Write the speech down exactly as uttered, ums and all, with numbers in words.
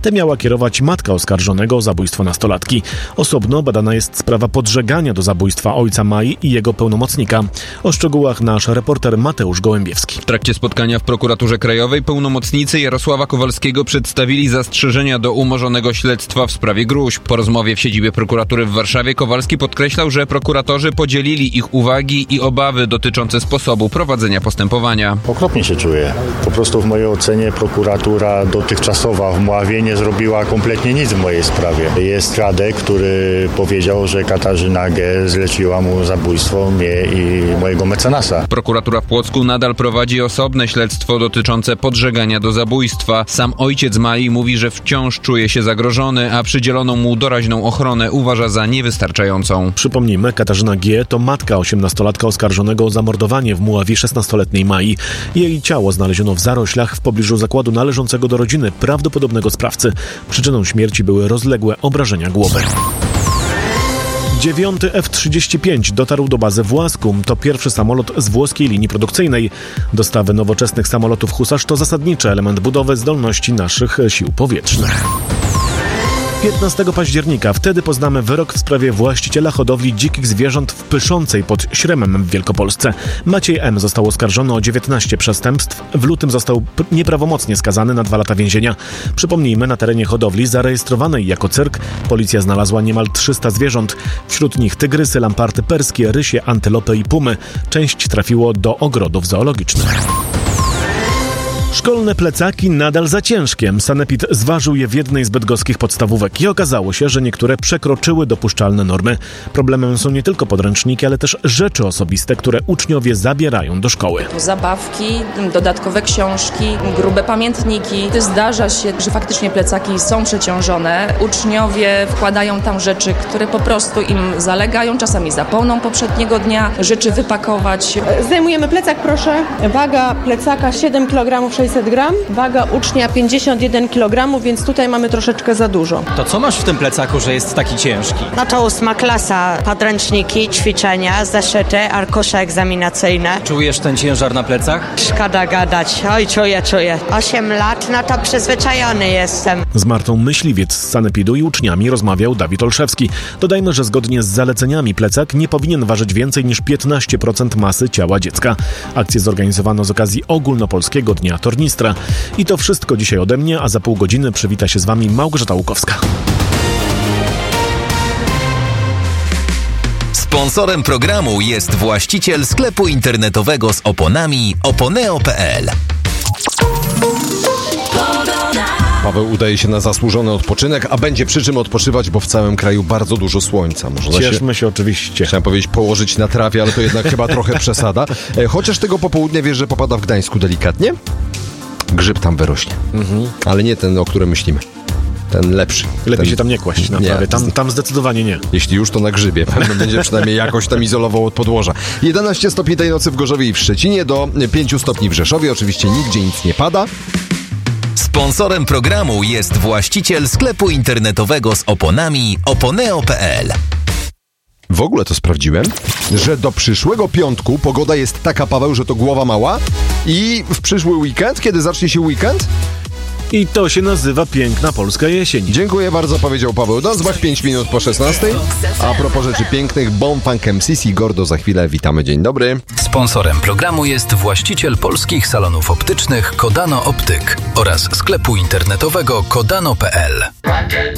Te miała kierować matka oskarżonego o zabójstwo nastolatki. Osobno badana jest sprawa podżegania do zabójstwa ojca Mai i jego pełnomocnika. O szczegółach nasz reporter Mateusz Gołębiewski. W trakcie spotkania w prokuraturze krajowej pełnomocnicy Jarosława Kowalskiego przedstawili zastrzeżenia do umorzonego śledztwa w sprawie Gruźb. Po rozmowie w siedzibie prokuratury w Warszawie Kowalski podkreślał, że prokuratorzy podzielili ich uwagi i obawy dotyczące sposobu prowadzenia postępowania. Okropnie się czuję. Po prostu w mojej ocenie prokuratura dotychczasowa w Mławie nie zrobiła kompletnie nic w mojej sprawie. Jest radek, który powiedział, że Katarzyna G. zleciła mu zabójstwo mnie i mojego mecenasa. Prokuratura w Płocku nadal prowadzi osobne śledztwo dotyczące podżegania do zabójstwa. Sam ojciec Mai mówi, że wciąż czuje się zagrożony, a przydzieloną mu doraźną ochronę uważa za niewystarczającą. Przypomnijmy, Katarzyna G. to matka osiemnastolatka oskarżonego o zamordowanie w Mławie szesnastoletniej Mai. Jej ciało znaleziono w zaroślach w pobliżu zakładu należącego do rodziny prawdopodobnego sprawcy. Przyczyną śmierci były rozległe obrażenia głowy. Dziewiąty F trzydzieści pięć dotarł do bazy w Łasku. To pierwszy samolot z włoskiej linii produkcyjnej. Dostawy nowoczesnych samolotów Husarz to zasadniczy element budowy zdolności naszych sił powietrznych. piętnastego października. Wtedy poznamy wyrok w sprawie właściciela hodowli dzikich zwierząt w Pyszącej pod Śremem w Wielkopolsce. Maciej M. został oskarżony o dziewiętnaście przestępstw. W lutym został p- nieprawomocnie skazany na dwa lata więzienia. Przypomnijmy, na terenie hodowli zarejestrowanej jako cyrk policja znalazła niemal trzysta zwierząt. Wśród nich tygrysy, lamparty perskie, rysie, antylopy i pumy. Część trafiło do ogrodów zoologicznych. Szkolne plecaki nadal za ciężkie. Sanepid zważył je w jednej z bydgoskich podstawówek i okazało się, że niektóre przekroczyły dopuszczalne normy. Problemem są nie tylko podręczniki, ale też rzeczy osobiste, które uczniowie zabierają do szkoły. Zabawki, dodatkowe książki, grube pamiętniki. Zdarza się, że faktycznie plecaki są przeciążone. Uczniowie wkładają tam rzeczy, które po prostu im zalegają, czasami zapomną poprzedniego dnia rzeczy wypakować. Zdejmujemy plecak, proszę. Waga plecaka siedem kilogramów sześćset gramów, waga ucznia pięćdziesiąt jeden kilogramów, więc tutaj mamy troszeczkę za dużo. To co masz w tym plecaku, że jest taki ciężki? No to ósma klasa. Podręczniki, ćwiczenia, zeszyty, arkusze egzaminacyjne. Czujesz ten ciężar na plecach? Szkoda gadać. Oj, czuję, czuję. Osiem lat, no to przyzwyczajony jestem. Z Martą Myśliwiec z Sanepidu i uczniami rozmawiał Dawid Olszewski. Dodajmy, że zgodnie z zaleceniami plecak nie powinien ważyć więcej niż piętnaście procent masy ciała dziecka. Akcję zorganizowano z okazji Ogólnopolskiego Dnia Tornistra. I to wszystko dzisiaj ode mnie, a za pół godziny przywita się z Wami Małgorzata Łukowska. Sponsorem programu jest właściciel sklepu internetowego z oponami oponeo kropka pe el. Paweł udaje się na zasłużony odpoczynek, a będzie przy czym odpoczywać, bo w całym kraju bardzo dużo słońca. Można Cieszmy się, się oczywiście. Chciałem powiedzieć położyć na trawie, ale to jednak chyba trochę przesada. Chociaż tego popołudnia wiesz, że popada w Gdańsku delikatnie. Grzyb tam wyrośnie. Mhm. Ale nie ten, o którym myślimy. Ten lepszy. Lepiej ten... się tam nie kłaść na trawie. Tam, tam zdecydowanie nie. Jeśli już, to na grzybie. Będzie przynajmniej jakoś tam izolował od podłoża. jedenaście stopni tej nocy w Gorzowie i w Szczecinie, do pięć stopni w Rzeszowie. Oczywiście nigdzie nic nie pada. Sponsorem programu jest właściciel sklepu internetowego z oponami oponeo kropka pe el. W ogóle to sprawdziłem, że do przyszłego piątku pogoda jest taka, Paweł, że to głowa mała i w przyszły weekend, kiedy zacznie się weekend... I to się nazywa piękna polska jesień. Dziękuję bardzo, powiedział Paweł Dązbach, pięć minut po szesnastej. A propos rzeczy pięknych, Bomb Funk M C C Gordo za chwilę. Witamy, dzień dobry. Sponsorem programu jest właściciel polskich salonów optycznych Kodano Optyk oraz sklepu internetowego kodano kropka pe el.